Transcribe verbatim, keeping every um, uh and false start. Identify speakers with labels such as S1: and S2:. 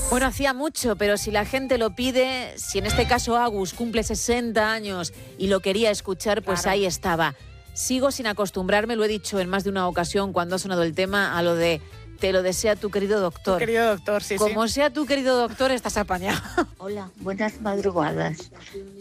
S1: Bueno, hacía mucho, pero si la gente lo pide, si en este caso Agus cumple sesenta años y lo quería escuchar, pues
S2: Claro.
S1: ahí estaba. Sigo sin acostumbrarme, lo he dicho en más de una ocasión cuando ha sonado el tema, a lo de te lo desea tu querido doctor.
S2: Tu querido doctor, sí,
S1: Como
S2: sí.
S1: sea tu querido doctor, estás apañado.
S3: Hola, buenas madrugadas.